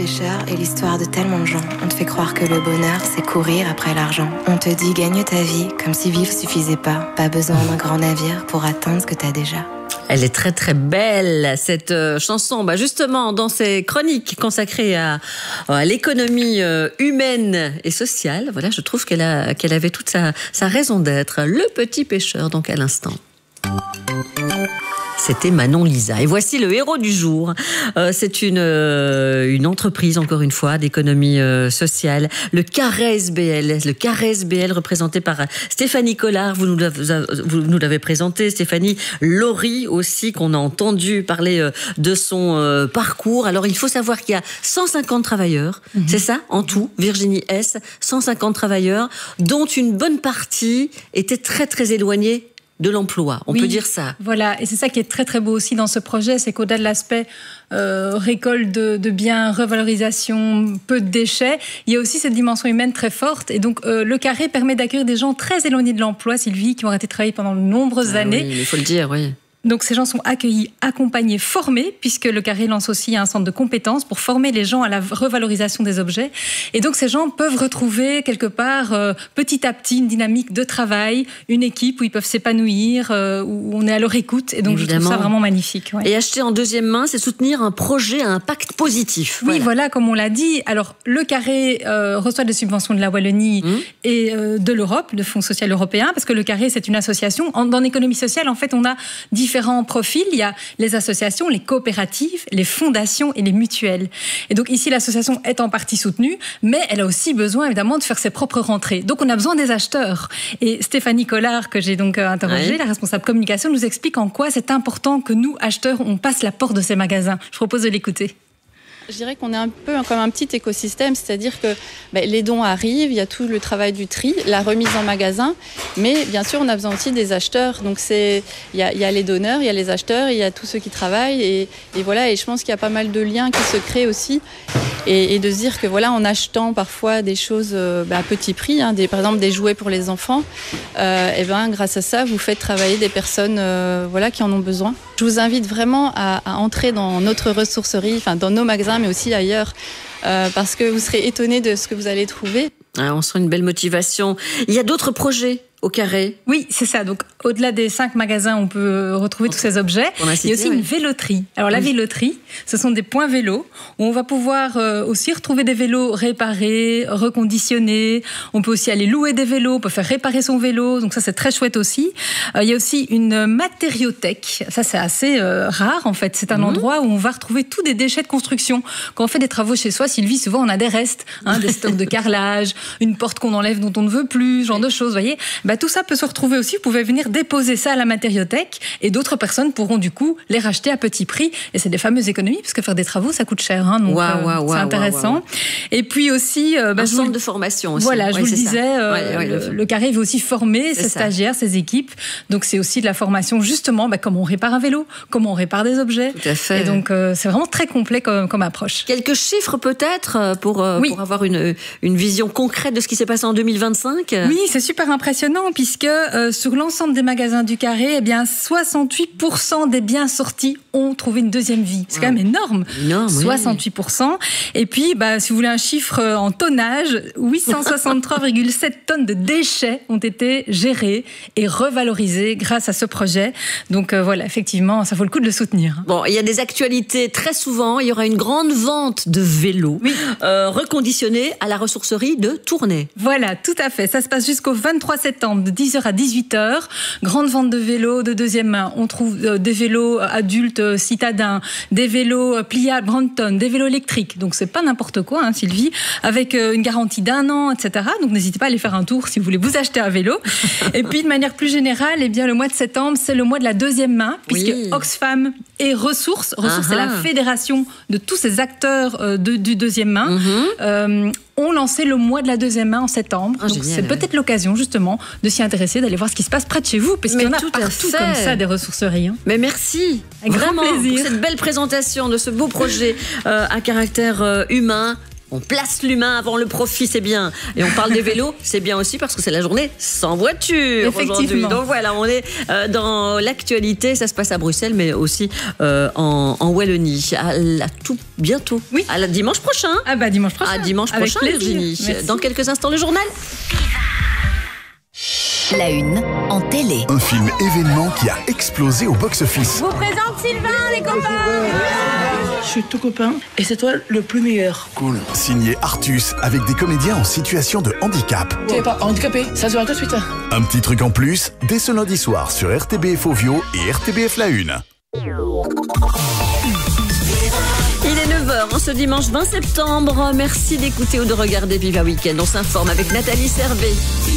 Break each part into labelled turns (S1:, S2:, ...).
S1: Pêcheur est l'histoire de tellement de gens. On te fait croire que le bonheur, c'est courir après l'argent. On te dit gagne ta vie, comme si vivre suffisait pas. Pas besoin d'un grand navire pour atteindre ce que t'as déjà.
S2: Elle est très très belle, cette chanson. Justement, dans ces chroniques consacrées à l'économie humaine et sociale, voilà, je trouve qu'elle avait toute sa raison d'être. Le petit pêcheur, donc à l'instant. C'était Manon Lisa. Et voici le héros du jour. C'est une entreprise, encore une fois, d'économie sociale. Le Carré SBL. Le Carré SBL représenté par Stéphanie Collard. Vous nous l'avez présenté. Stéphanie Laurie aussi, qu'on a entendu parler de son parcours. Alors, il faut savoir qu'il y a 150 travailleurs. C'est ça, en tout. Virginie S. 150 travailleurs, dont une bonne partie était très, très éloignée de l'emploi, on peut dire ça.
S3: Voilà, et c'est ça qui est très très beau aussi dans ce projet, c'est qu'au-delà de l'aspect récolte de biens, revalorisation, peu de déchets, il y a aussi cette dimension humaine très forte. Et donc le Carré permet d'accueillir des gens très éloignés de l'emploi, Sylvie, qui ont arrêté de travailler pendant de nombreuses années.
S2: Oui, il faut le dire, oui.
S3: Donc ces gens sont accueillis, accompagnés, formés, puisque le Carré lance aussi un centre de compétences pour former les gens à la revalorisation des objets. Et donc ces gens peuvent retrouver quelque part petit à petit une dynamique de travail, une équipe où ils peuvent s'épanouir, où on est à leur écoute. Et donc je trouve ça vraiment magnifique. Ouais.
S2: Et acheter en deuxième main, c'est soutenir un projet à impact positif.
S3: Oui, voilà, comme on l'a dit. Alors le Carré reçoit des subventions de la Wallonie et de l'Europe, de Fonds social européen, parce que le Carré c'est une association. Dans l'économie sociale, en fait, on a différents profils. Il y a les associations, les coopératives, les fondations et les mutuelles. Et donc ici, l'association est en partie soutenue, mais elle a aussi besoin évidemment de faire ses propres rentrées. Donc on a besoin des acheteurs. Et Stéphanie Collard, que j'ai donc interrogée, la responsable communication, nous explique en quoi c'est important que nous, acheteurs, on passe la porte de ces magasins. Je propose de l'écouter.
S4: Je dirais qu'on est un peu comme un petit écosystème, c'est-à-dire que les dons arrivent, il y a tout le travail du tri, la remise en magasin, mais bien sûr on a besoin aussi des acheteurs. Donc il y a les donneurs, il y a les acheteurs, il y a tous ceux qui travaillent et voilà. Et je pense qu'il y a pas mal de liens qui se créent aussi et de se dire que voilà, en achetant parfois des choses à petit prix, par exemple des jouets pour les enfants, grâce à ça vous faites travailler des personnes qui en ont besoin. Je vous invite vraiment à entrer dans notre ressourcerie, enfin dans nos magasins, mais aussi ailleurs, parce que vous serez étonnés de ce que vous allez trouver.
S2: On sent une belle motivation. Il y a d'autres projets au Carré?
S3: Oui, c'est ça. Donc, au-delà des 5 magasins, on peut retrouver tous ces objets. Il y a aussi une véloterie. Alors, la véloterie, ce sont des points vélos où on va pouvoir aussi retrouver des vélos réparés, reconditionnés. On peut aussi aller louer des vélos, on peut faire réparer son vélo. Donc, ça, c'est très chouette aussi. Il y a aussi une matériothèque. Ça, c'est assez rare, en fait. C'est un endroit où on va retrouver tous des déchets de construction. Quand on fait des travaux chez soi, Sylvie, souvent, on a des restes, des stocks de carrelage, une porte qu'on enlève dont on ne veut plus, ce genre de choses, vous voyez. Tout ça peut se retrouver aussi. Vous pouvez venir déposer ça à la matériothèque et d'autres personnes pourront du coup les racheter à petit prix. Et c'est des fameuses économies parce que faire des travaux, ça coûte cher. Donc c'est intéressant. Et puis aussi...
S2: un centre de formation aussi.
S3: Voilà, je vous le disais, le Carré veut aussi former ses stagiaires, ses équipes. Donc c'est aussi de la formation justement, comment on répare un vélo, comment on répare des objets.
S2: Tout à fait.
S3: Et donc c'est vraiment très complet comme approche.
S2: Quelques chiffres peut-être pour avoir une vision concrète de ce qui s'est passé en 2025.
S3: Oui, c'est super impressionnant puisque sur l'ensemble des magasins du Carré, 68% des biens sortis ont trouvé une deuxième vie. C'est quand même énorme. 68%. Et puis, si vous voulez un chiffre en tonnage, 863,7 tonnes de déchets ont été gérés et revalorisés grâce à ce projet. Donc voilà, effectivement, ça vaut le coup de le soutenir.
S2: Bon, il y a des actualités très souvent. Il y aura une grande vente de vélos reconditionnés à la ressourcerie de Tournai.
S3: Voilà, tout à fait. Ça se passe jusqu'au 23 septembre de 10h à 18h. Grande vente de vélos de deuxième main. On trouve des vélos adultes citadins, des vélos pliables Brampton, des vélos électriques. Donc c'est pas n'importe quoi, Sylvie, avec une garantie d'1 an, etc. Donc n'hésitez pas à aller faire un tour si vous voulez vous acheter un vélo. Et puis de manière plus générale, le mois de septembre, c'est le mois de la deuxième main, puisque Oxfam et Ressources, c'est la fédération de tous ces acteurs du deuxième main, ont lancé le mois de la deuxième main en septembre. Donc c'est peut-être l'occasion justement de s'y intéresser, d'aller voir ce qui se passe près de chez vous, parce qu'il y en a partout comme ça des ressourceries.
S2: Mais merci,
S3: avec grand plaisir
S2: pour cette belle présentation de ce beau projet à caractère humain. On place l'humain avant le profit, c'est bien. Et on parle des vélos, c'est bien aussi parce que c'est la journée sans voiture aujourd'hui. Donc voilà, on est dans l'actualité. Ça se passe à Bruxelles, mais aussi en Wallonie. Bientôt.
S3: Oui.
S2: À dimanche prochain.
S3: Ah bah dimanche prochain.
S2: À dimanche prochain, Virginie.
S3: Merci.
S2: Dans quelques instants, le journal.
S5: La une en télé.
S6: Un film événement qui a explosé au box-office.
S7: Je vous présente Sylvain, les copains.
S8: Je suis tout copain et c'est toi le plus meilleur.
S6: Cool. Signé Artus avec des comédiens en situation de handicap.
S8: Tu n'es pas handicapé, ça se voit tout de suite.
S6: Un petit truc en plus, dès ce lundi soir sur RTBF Ovio et RTBF La Une.
S2: Il est 9h, ce dimanche 20 septembre. Merci d'écouter ou de regarder Viva Weekend. On s'informe avec Nathalie Servet.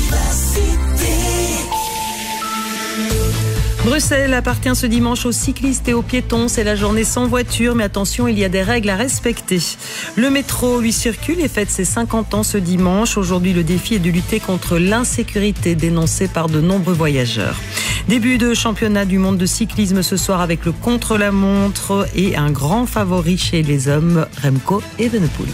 S9: Bruxelles appartient ce dimanche aux cyclistes et aux piétons. C'est la journée sans voiture, mais attention, il y a des règles à respecter. Le métro, lui, circule et fête ses 50 ans ce dimanche. Aujourd'hui, le défi est de lutter contre l'insécurité dénoncée par de nombreux voyageurs. Début de championnat du monde de cyclisme ce soir avec le contre-la-montre et un grand favori chez les hommes, Remco Evenepoel.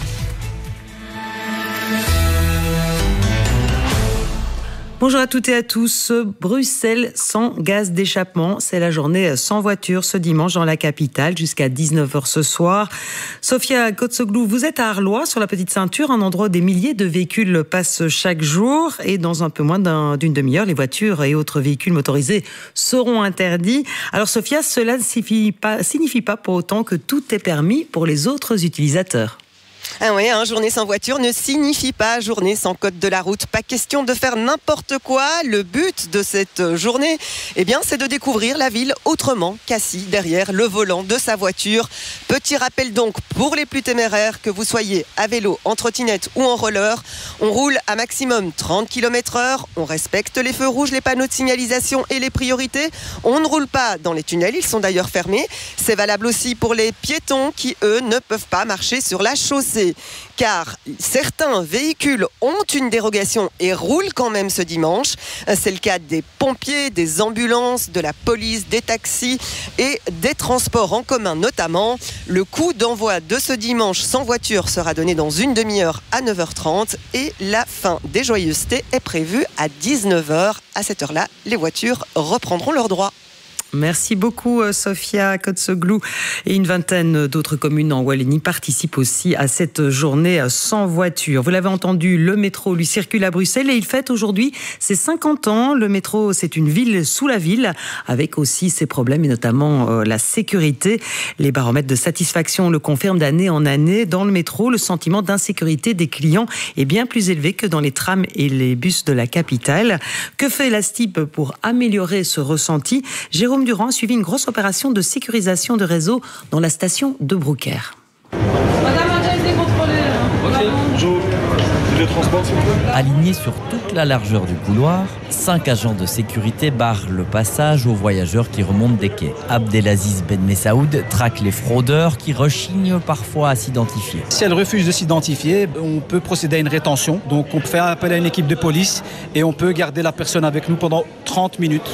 S9: Bonjour à toutes et à tous. Bruxelles sans gaz d'échappement. C'est la journée sans voiture ce dimanche dans la capitale jusqu'à 19h ce soir. Sophia Kotsoglou, vous êtes à Arlois sur la Petite Ceinture, un endroit où des milliers de véhicules passent chaque jour. Et dans un peu moins d'une demi-heure, les voitures et autres véhicules motorisés seront interdits. Alors Sophia, cela ne signifie pas pour autant que tout est permis pour les autres utilisateurs.
S10: Ah ouais, journée sans voiture ne signifie pas journée sans code de la route. Pas question de faire n'importe quoi. Le but de cette journée, c'est de découvrir la ville autrement qu'assis derrière le volant de sa voiture. Petit rappel donc pour les plus téméraires, que vous soyez à vélo, en trottinette ou en roller, on roule à maximum 30 km/h. On respecte les feux rouges, les panneaux de signalisation et les priorités. On ne roule pas dans les tunnels, ils sont d'ailleurs fermés. C'est valable aussi pour les piétons qui, eux, ne peuvent pas marcher sur la chaussée. Car certains véhicules ont une dérogation et roulent quand même ce dimanche. C'est le cas des pompiers, des ambulances, de la police, des taxis et des transports en commun notamment. Le coup d'envoi de ce dimanche sans voiture sera donné dans une demi-heure à 9h30 et la fin des joyeusetés est prévue à 19h. À cette heure-là, les voitures reprendront leurs droits.
S9: Merci beaucoup Sophia Kotsoglou. Et une vingtaine d'autres communes en Wallonie participent aussi à cette journée sans voiture. Vous l'avez entendu, le métro lui circule à Bruxelles et il fête aujourd'hui ses 50 ans. Le métro, c'est une ville sous la ville avec aussi ses problèmes et notamment la sécurité. Les baromètres de satisfaction le confirment d'année en année. Dans le métro, le sentiment d'insécurité des clients est bien plus élevé que dans les trams et les bus de la capitale. Que fait la STIB pour améliorer ce ressenti ? Jérôme Durand a suivi une grosse opération de sécurisation de réseau dans la station de Brouckère.
S11: Madame a déjà été contrôlée. Ok, bonjour. Le transport, s'il vous plaît.
S12: Alignés sur toute la largeur du couloir, 5 agents de sécurité barrent le passage aux voyageurs qui remontent des quais. Abdelaziz Ben Messaoud traque les fraudeurs qui rechignent parfois à s'identifier.
S13: Si elle refuse de s'identifier, on peut procéder à une rétention. Donc on peut faire appel à une équipe de police et on peut garder la personne avec nous pendant 30 minutes.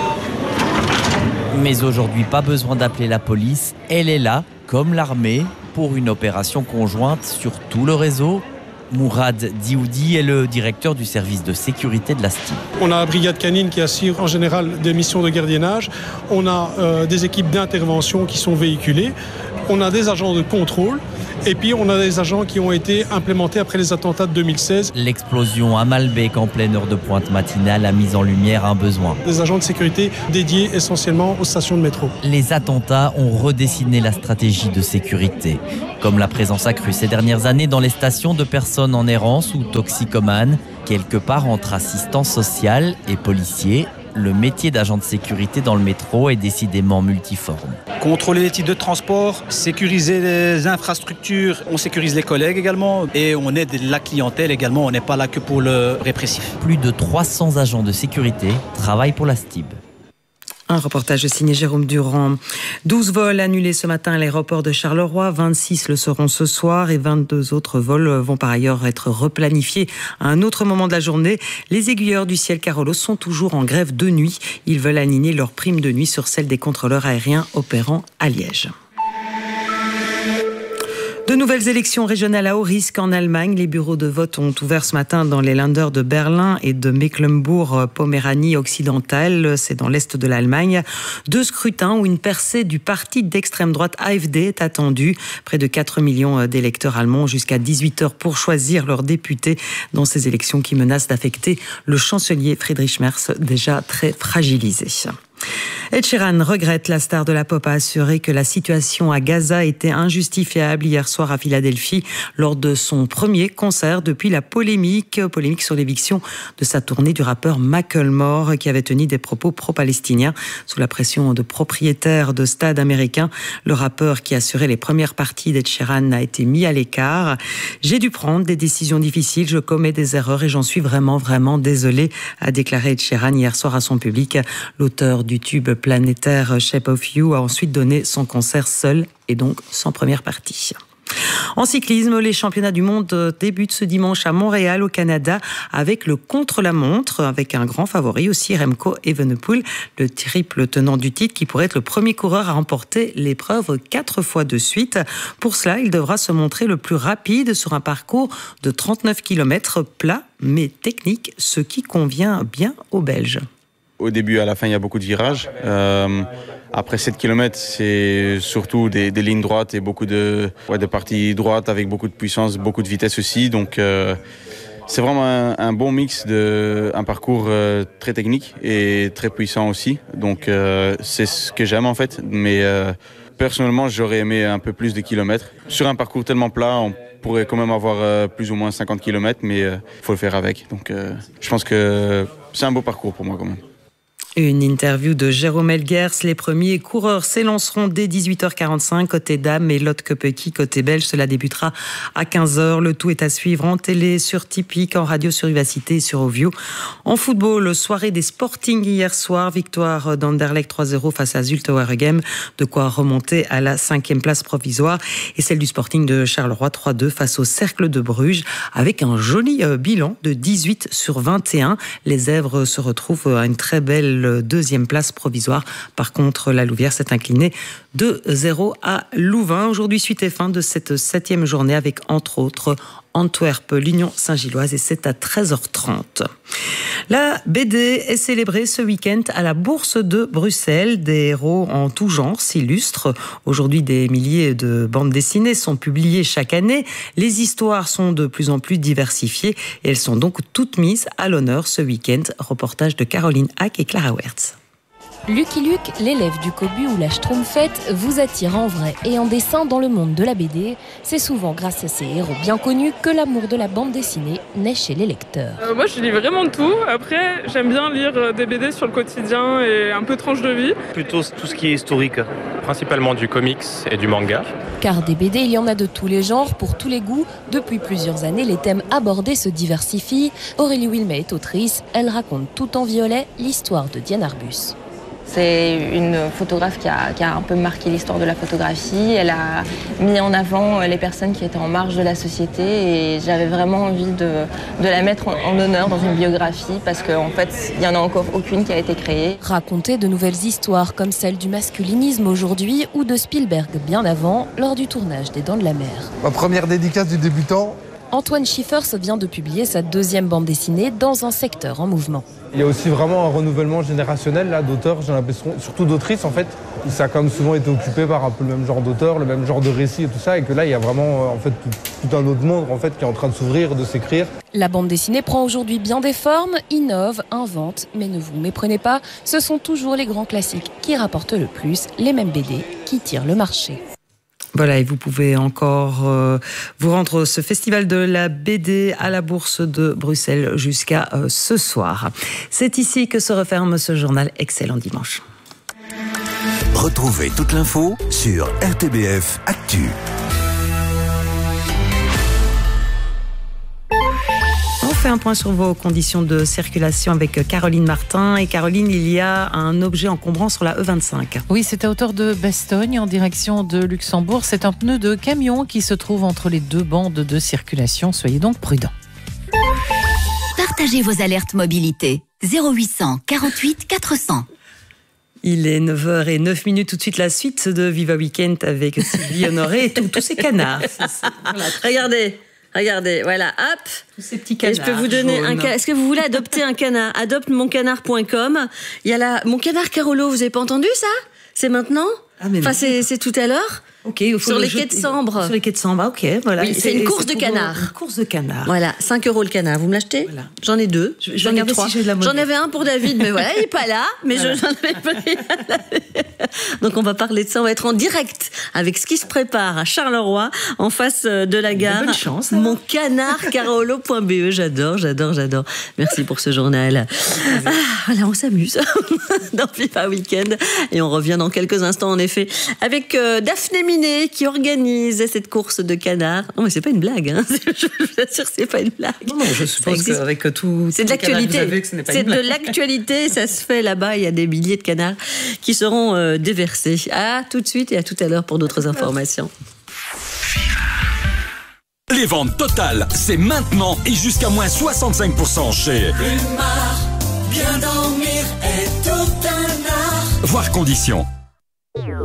S12: Mais aujourd'hui, pas besoin d'appeler la police. Elle est là, comme l'armée, pour une opération conjointe sur tout le réseau. Mourad Dioudi est le directeur du service de sécurité de la STIB.
S11: On a la brigade canine qui assure en général des missions de gardiennage. On a des équipes d'intervention qui sont véhiculées. On a des agents de contrôle. Et puis on a des agents qui ont été implémentés après les attentats de 2016.
S12: L'explosion à Malbec en pleine heure de pointe matinale a mis en lumière un besoin.
S11: Des agents de sécurité dédiés essentiellement aux stations de métro.
S12: Les attentats ont redessiné la stratégie de sécurité. Comme la présence accrue ces dernières années dans les stations de personnes en errance ou toxicomanes, quelque part entre assistants sociaux et policiers. Le métier d'agent de sécurité dans le métro est décidément multiforme.
S13: Contrôler les types de transport, sécuriser les infrastructures, on sécurise les collègues également et on aide la clientèle également, on n'est pas là que pour le répressif.
S12: Plus de 300 agents de sécurité travaillent pour la STIB.
S9: Un reportage signé Jérôme Durand. 12 vols annulés ce matin à l'aéroport de Charleroi, 26 le seront ce soir et 22 autres vols vont par ailleurs être replanifiés à un autre moment de la journée. Les aiguilleurs du ciel Carolo sont toujours en grève de nuit. Ils veulent aligner leur prime de nuit sur celle des contrôleurs aériens opérant à Liège. De nouvelles élections régionales à haut risque en Allemagne. Les bureaux de vote ont ouvert ce matin dans les Länder de Berlin et de Mecklembourg-Poméranie occidentale. C'est dans l'est de l'Allemagne. 2 scrutins où une percée du parti d'extrême droite AfD est attendue. Près de 4 millions d'électeurs allemands jusqu'à 18h pour choisir leurs députés dans ces élections qui menacent d'affecter le chancelier Friedrich Merz, déjà très fragilisé. Ed Sheeran regrette. La star de la pop a assuré que la situation à Gaza était injustifiable hier soir à Philadelphie lors de son premier concert depuis la polémique sur l'éviction de sa tournée du rappeur Macklemore qui avait tenu des propos pro-palestiniens sous la pression de propriétaires de stades américains. Le rappeur qui assurait les premières parties d'Ed Sheeran a été mis à l'écart. J'ai dû prendre des décisions difficiles, je commets des erreurs et j'en suis vraiment désolé, a déclaré Ed Sheeran hier soir à son public. L'auteur du tube planétaire Shape of You a ensuite donné son concert seul et donc sans première partie. En cyclisme, les championnats du monde débutent ce dimanche à Montréal, au Canada, avec le contre-la-montre, avec un grand favori aussi, Remco Evenepoel, le triple tenant du titre, qui pourrait être le premier coureur à remporter l'épreuve 4 fois de suite. Pour cela, il devra se montrer le plus rapide sur un parcours de 39 km plat, mais technique, ce qui convient bien aux Belges.
S14: Au début, à la fin, il y a beaucoup de virages. Après 7 km, c'est surtout des lignes droites et beaucoup de parties droites avec beaucoup de puissance, beaucoup de vitesse aussi. Donc, c'est vraiment un bon mix un parcours très technique et très puissant aussi. Donc, c'est ce que j'aime en fait. Mais personnellement, j'aurais aimé un peu plus de kilomètres. Sur un parcours tellement plat, on pourrait quand même avoir plus ou moins 50 km, mais il faut le faire avec. Donc, je pense que c'est un beau parcours pour moi quand même.
S9: Une interview de Jérôme Elguers. Les premiers coureurs s'élanceront dès 18h45 côté dames et Lotte Kopecky côté belge. Cela débutera à 15h. Le tout est à suivre en télé, sur Tipeee, en radio sur Vivacité et sur Ovio. En football, soirée des Sporting hier soir. Victoire d'Anderlecht 3-0 face à Zulte Waregem. De quoi remonter à la 5e place provisoire. Et celle du Sporting de Charleroi 3-2 face au Cercle de Bruges avec un joli bilan de 18 sur 21. Les Zèbres se retrouvent à une très belle 2e place provisoire. Par contre, la Louvière s'est inclinée 2-0 à Louvain. Aujourd'hui, suite et fin de cette 7e journée avec, entre autres, Antwerp, l'Union Saint-Gilloise, et c'est à 13h30. La BD est célébrée ce week-end à la Bourse de Bruxelles. Des héros en tout genre s'illustrent. Aujourd'hui, des milliers de bandes dessinées sont publiées chaque année. Les histoires sont de plus en plus diversifiées et elles sont donc toutes mises à l'honneur ce week-end. Reportage de Caroline Hack et Clara Wertz.
S15: Lucky Luke, l'élève du Cobu ou la Schtroumpfette, vous attire en vrai et en dessin dans le monde de la BD. C'est souvent grâce à ces héros bien connus que l'amour de la bande dessinée naît chez les lecteurs.
S16: Moi, je lis vraiment de tout. Après, j'aime bien lire des BD sur le quotidien et un peu tranche de vie.
S17: Plutôt tout ce qui est historique, principalement du comics et du manga.
S15: Car des BD, il y en a de tous les genres, pour tous les goûts. Depuis plusieurs années, les thèmes abordés se diversifient. Aurélie Wilmet est autrice. Elle raconte tout en violet l'histoire de Diane Arbus.
S18: C'est une photographe qui a un peu marqué l'histoire de la photographie. Elle a mis en avant les personnes qui étaient en marge de la société et j'avais vraiment envie de la mettre en honneur dans une biographie parce qu'en fait, il n'y en a encore aucune qui a été créée.
S15: Raconter de nouvelles histoires comme celle du masculinisme aujourd'hui ou de Spielberg bien avant lors du tournage des Dents de la Mer.
S19: Ma première dédicace du débutant.
S15: Antoine Schiffers vient de publier sa 2e bande dessinée dans un secteur en mouvement.
S19: Il y a aussi vraiment un renouvellement générationnel là, d'auteurs, j'ai l'impression, surtout d'autrices en fait. Ça a quand même souvent été occupé par un peu le même genre d'auteur, le même genre de récit et tout ça, et que là il y a vraiment en fait tout un autre monde en fait qui est en train de s'ouvrir, de s'écrire.
S15: La bande dessinée prend aujourd'hui bien des formes, innove, invente, mais ne vous méprenez pas, ce sont toujours les grands classiques qui rapportent le plus, les mêmes BD qui tirent le marché.
S9: Voilà, et vous pouvez encore vous rendre au ce festival de la BD à la Bourse de Bruxelles jusqu'à ce soir. C'est ici que se referme ce journal. Excellent dimanche.
S6: Retrouvez toute l'info sur RTBF Actu.
S9: On fait un point sur vos conditions de circulation avec Caroline Martin. Et Caroline, il y a un objet encombrant sur la E25.
S20: Oui, c'est à hauteur de Bastogne, en direction de Luxembourg. C'est un pneu de camion qui se trouve entre les 2 bandes de circulation. Soyez donc prudents.
S5: Partagez vos alertes mobilité. 0800 48 400.
S9: Il est 9h09 tout de suite la suite de Viva Weekend avec Sylvie Honoré et tous ces canards.
S2: Voilà. Regardez, voilà, hop.
S9: Tous ces petits canards.
S2: Et je peux vous donner est-ce que vous voulez adopter un canard? Adoptemoncanard.com. Il y a mon canard Carolo, vous avez pas entendu ça? C'est maintenant? Enfin, c'est tout à l'heure.
S9: Ok,
S2: sur les quais de Sambre.
S9: Sur les quais de Sambre, ok, voilà.
S2: Oui, c'est une course de canard.
S9: Une course de canard.
S2: Voilà, 5 € le canard. Vous me l'achetez? Voilà. J'en ai 2. J'en ai 3. Si j'en avais un pour David, mais voilà, il n'est pas là. Mais voilà. J'en avais pris. Donc on va parler de ça. On va être en direct avec ce qui se prépare à Charleroi, en face de la gare.
S9: Bonne chance.
S2: Moncanardcarolo.be. J'adore. Merci pour ce journal. Voilà, on s'amuse dans Viva Weekend. Et on revient dans quelques instants, en effet, avec Daphné Minet qui organise cette course de canards. Non, mais c'est pas une blague, hein. Je vous assure, c'est pas une blague.
S9: Non, je suppose qu'avec tout.
S2: C'est de l'actualité. C'est de l'actualité, ça se fait là-bas. Il y a des milliers de canards qui seront déversés. À tout de suite et à tout à l'heure pour d'autres informations.
S21: Les ventes totales, c'est maintenant et jusqu'à moins 65% chez
S22: Plumard, bien dormir est tout un art.
S21: Voir conditions.